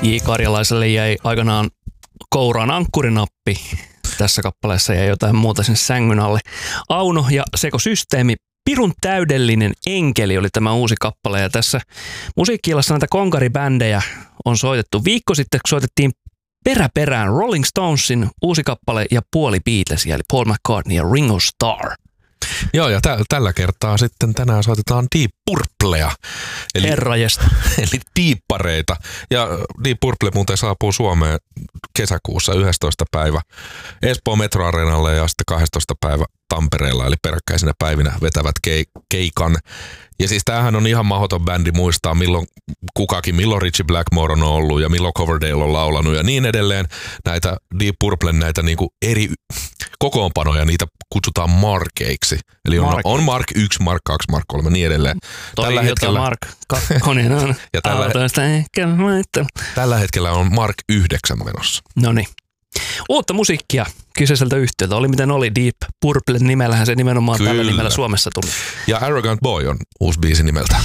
J. Karjalaiselle jäi aikanaan kouraan ankkurinappi. Tässä kappaleessa jäi jotain muuta sen sängyn alle. Auno ja Sekosysteemi. Pirun täydellinen enkeli oli tämä uusi kappale. Ja tässä musiikki-illassa näitä konkaribändejä on soitettu. Viikko sitten soitettiin peräperään Rolling Stonesin uusi kappale ja puoli Beatlesia, eli Paul McCartney ja Ringo Starr. Joo, ja tällä kertaa sitten tänään soitetaan Deep Purplea. Eli diippareita. Ja Deep Purple muuten saapuu Suomeen kesäkuussa 11. päivä Espoon Metroareenalle ja sitten 12. päivä Tampereella, eli peräkkäisinä päivinä vetävät keikan. Ja siis tämähän on ihan mahdoton bändi muistaa, milloin Richie Blackmore on ollut ja milloin Coverdale on laulanut ja niin edelleen. Näitä Deep Purplen näitä niinku eri kokoonpanoja, niitä kutsutaan markeiksi. Eli on Mark 1, Mark 2, Mark 3 ja niin edelleen. Tällä hetkellä Mark 2 on. Ja tällä hetkellä on Mark 9 menossa. Noniin. Uutta musiikkia kyseiseltä yhtiöltä. Oli miten oli, Deep Purple nimellähän se nimenomaan tällä nimellä Suomessa tuli. Ja Arrogant Boy on uusi biisi nimeltä.